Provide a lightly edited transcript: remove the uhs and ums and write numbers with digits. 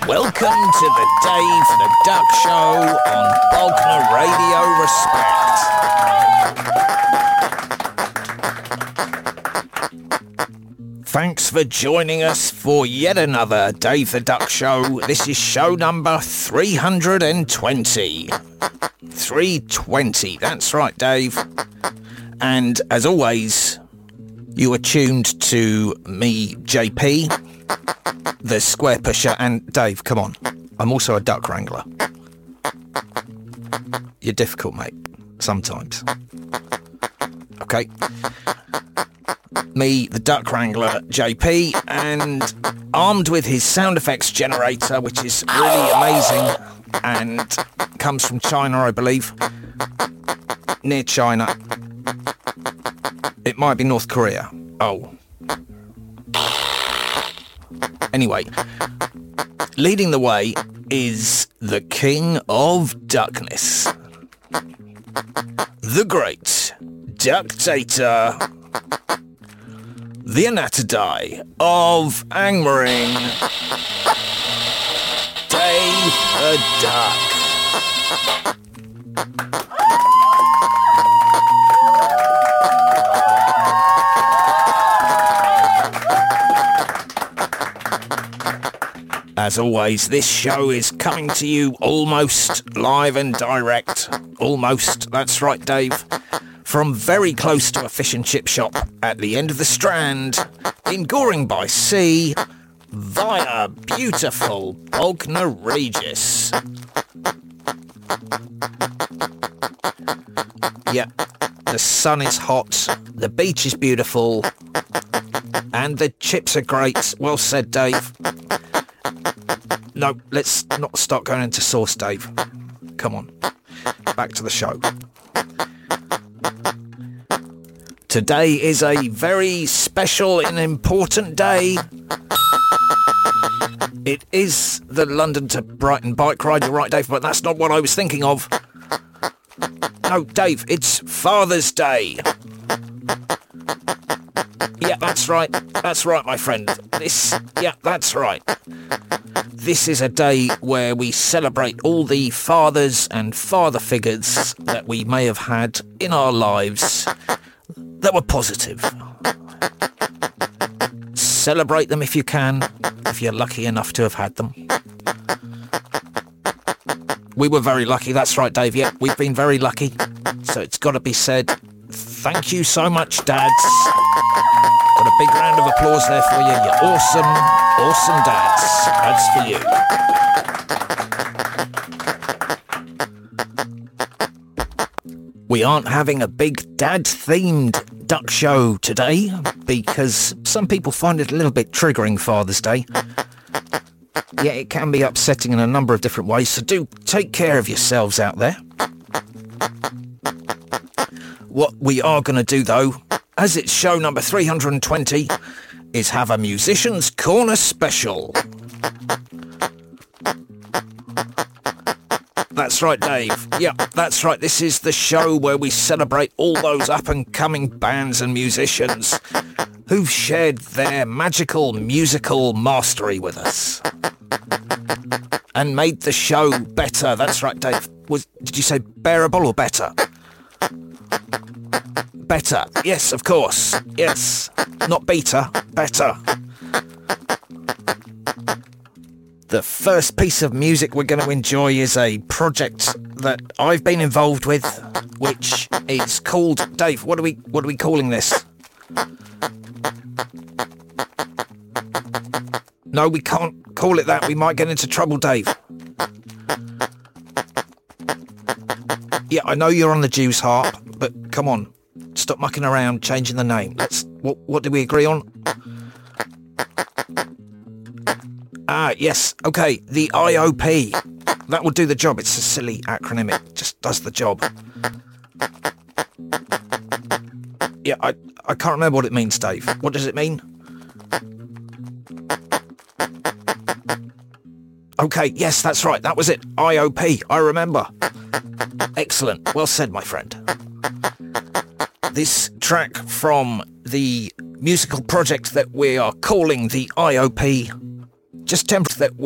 Welcome to the Dave the Duck Show on Bognor Radio Respect. Thanks for joining us for yet another Dave the Duck Show. This is show number 320. 320, that's right, Dave. And as always, you are tuned to me, JP, the square pusher, and Dave, come on. I'm also a duck wrangler. You're difficult, mate. Sometimes. Okay. Me, the duck wrangler, JP, and armed with his sound effects generator, which is really amazing, and comes from China, I believe. Near China. It might be North Korea. Oh. Anyway, leading the way is the King of Duckness. The Great Ductator. The Anatodai of Angmering. Dave the Duck. As always, this show is coming to you almost live and direct. Almost, that's right, Dave. From very close to a fish and chip shop at the end of the Strand, in Goring by Sea, via beautiful Bognor Regis. Yeah, the sun is hot, the beach is beautiful, and the chips are great. Well said, Dave. No, let's not start going into sauce, Dave. Come on, back to the show. Today is a very special and important day. It is the London to Brighton bike ride, you're right, Dave, but that's not what I was thinking of. No, Dave, it's Father's Day. Yeah, that's right, my friend. That's right. This is a day where we celebrate all the fathers and father figures that we may have had in our lives that were positive. Celebrate them if you can, if you're lucky enough to have had them. We were very lucky, that's right, Dave. Yeah, we've been very lucky. So it's got to be said, thank you so much, dads. Got a big round of applause there for you. You're awesome dads. That's for you. We aren't having a big dad-themed duck show today because some people find it a little bit triggering, Father's Day. Yeah, it can be upsetting in a number of different ways, so do take care of yourselves out there. What we are going to do, though, as it's show number 320, is have a Musician's Corner special. That's right, Dave. Yeah, that's right. This is the show where we celebrate all those up-and-coming bands and musicians who've shared their magical musical mastery with us and made the show better. That's right, Dave. Did you say bearable or better? Better. Yes, of course. Yes. Not beta. Better. The first piece of music we're going to enjoy is a project that I've been involved with, which is called... Dave, what are we calling this? No, we can't call it that. We might get into trouble, Dave. Yeah, I know you're on the Jew's harp, but come on. Stop mucking around, changing the name. What did we agree on? Ah, yes, okay, the IOP. That will do the job. It's a silly acronym. It just does the job. Yeah, I can't remember what it means, Dave. What does it mean? Okay, yes, that's right. That was it. IOP. I remember. Excellent. Well said, my friend. This track from the musical project that we are calling the IOP, just temporary that